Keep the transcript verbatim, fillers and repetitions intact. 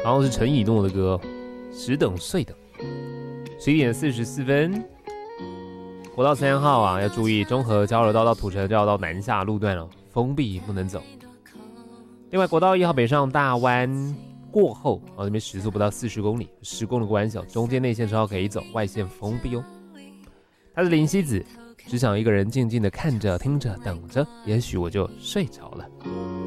好像是陈以诺的歌，十等岁等。十一点四十四分，国道三号啊，要注意中和交流道到土城交流道南下路段哦，封闭不能走。另外，国道一号北上大湾过后，哦，那边时速不到四十公里，十公里关系，中间内线车道可以走，外线封闭哦。他是林夕子，只想一个人静静的看着、听着、等着，也许我就睡着了。